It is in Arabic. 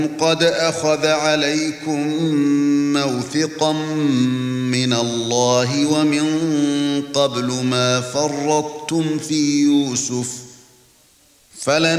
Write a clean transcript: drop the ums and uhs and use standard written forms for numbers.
قد أخذ عليكم موثقا من الله ومن قبل ما فرطتم في يوسف